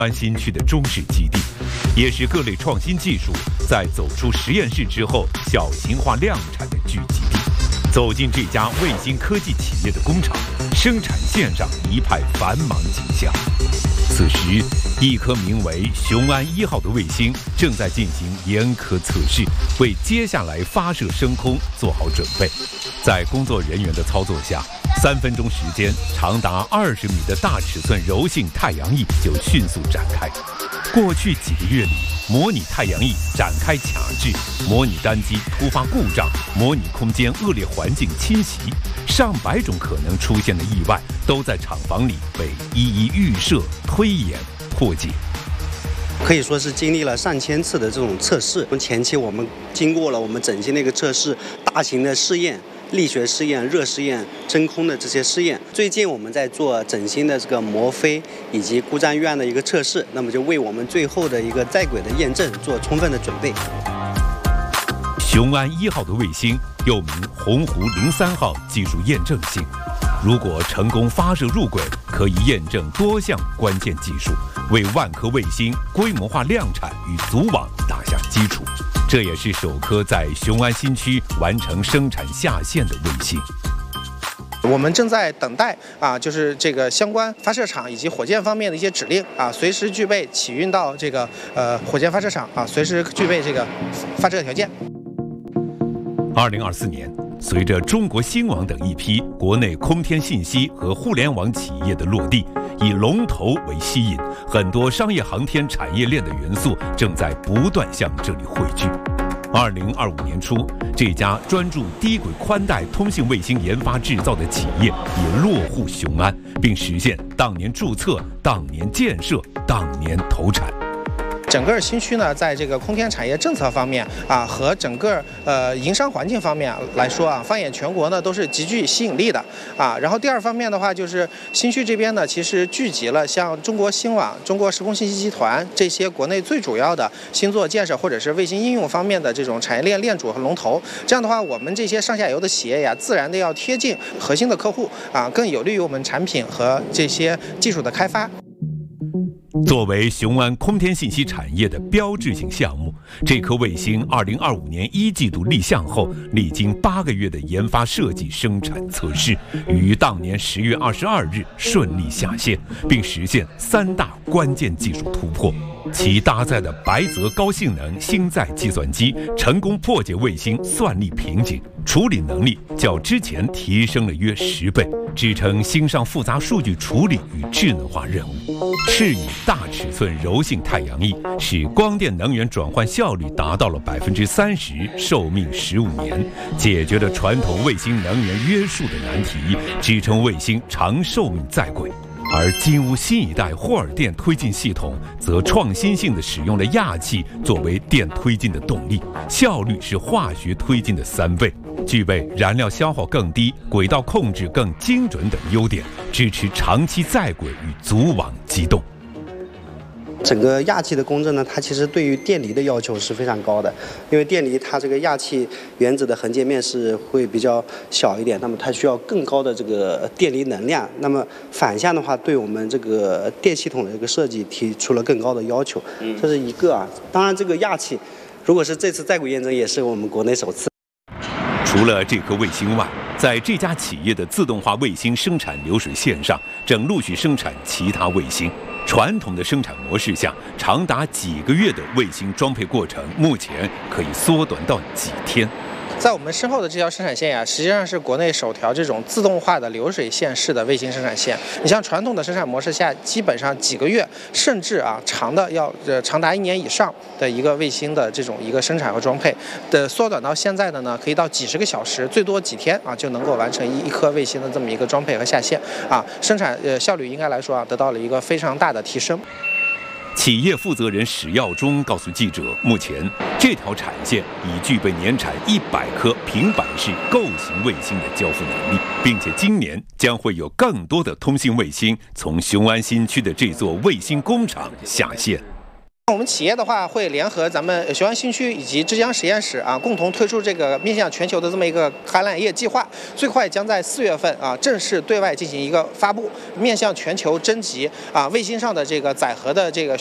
安新区的中式基地，也是各类创新技术在走出实验室之后小型化量产的聚集地。走进这家卫星科技企业的工厂，生产线上一派繁忙景象。此时，一颗名为雄安1号的卫星正在进行严苛测试，为接下来发射升空做好准备。在工作人员的操作下，3分钟时间，长达20米的大尺寸柔性太阳翼就迅速展开。过去几个月里，模拟太阳翼展开卡制，模拟单机突发故障，模拟空间恶劣环境侵袭，上百种可能出现的意外都在厂房里被一一预设、推演、破解。 可以说是经历了上千次的这种测试。前期我们经过了我们整机那个测试，大型的试验。力学试验、热试验、真空的这些试验，最近我们在做整新的这个摩飞以及故障预案的一个测试，那么就为我们最后的一个在轨的验证做充分的准备。 雄安1号的卫星又名鸿鹄03号技术验证性，如果成功发射入轨，可以验证多项关键技术，为万颗卫星规模化量产与组网打下基础。这也是首颗在雄安新区完成生产下线的卫星。 我们正在等待就是这个相关发射场以及火箭方面的一些指令随时具备起运到这个火箭发射场随时具备这个发射条件。 2024年，随着中国星网等一批国内空天信息和互联网企业的落地，以龙头为吸引，很多商业航天产业链的元素正在不断向这里汇聚。2025年初，这家专注低轨宽带通信卫星研发制造的企业已落户雄安，并实现当年注册、当年建设、当年投产。 整个新区呢，在这个空天产业政策方面和整个营商环境方面来说放眼全国呢，都是极具吸引力的然后第二方面的话，就是新区这边呢，其实聚集了像中国星网、中国时空信息集团这些国内最主要的星座建设或者是卫星应用方面的这种产业链链主和龙头。这样的话，我们这些上下游的企业自然的要贴近核心的客户更有利于我们产品和这些技术的开发。 作为雄安空天信息产业的标志性项目，这颗卫星2025年1季度立项后，历经8个月的研发、设计、生产、测试，于当年10月22日顺利下线，并实现3大关键技术突破。其搭载的白泽高性能星载计算机成功破解卫星算力瓶颈，处理能力较之前提升了约10倍，支撑星上复杂数据处理与智能化任务。赤羽大尺寸柔性太阳翼使光电能源转换效率达到了30%，寿命15年，解决了传统卫星能源约束的难题，支撑卫星长寿命在轨。而金乌新一代霍尔电推进系统则创新性地使用了氩气作为电推进的动力，效率是化学推进的3倍，具备燃料消耗更低、轨道控制更精准等优点，支持长期在轨与组网机动。 整个氩气的公正呢，它其实对于电离的要求是非常高的，因为电离它这个氩气原子的横截面是会比较小一点，那么它需要更高的这个电离能量，那么反向的话，对我们这个电系统的这个设计提出了更高的要求，这是一个当然这个氩气，如果是这次在轨验证，也是我们国内首次。 除了这颗卫星外，在这家企业的自动化卫星生产流水线上，正陆续生产其他卫星。传统的生产模式下，长达几个月的卫星装配过程，目前可以缩短到几天。 在我们身后的这条生产线实际上是国内首条这种自动化的流水线式的卫星生产线。你像传统的生产模式下，基本上几个月，甚至长的要长达1年以上的一个卫星的这种一个生产和装配的，缩短到现在的呢，可以到几十个小时，最多几天就能够完成一颗卫星的这么一个装配和下线生产效率应该来说得到了一个非常大的提升。 企业负责人史耀忠告诉记者，目前这条产线已具备年产100颗平板式构型卫星的交付能力，并且今年将会有更多的通信卫星从雄安新区的这座卫星工厂下线。 我们企业的话会联合咱们雄安新区以及浙江实验室啊，共同推出这个面向全球的这么一个橄榄叶计划，最快将在4月份啊正式对外进行一个发布，面向全球征集啊卫星上的这个载荷的这个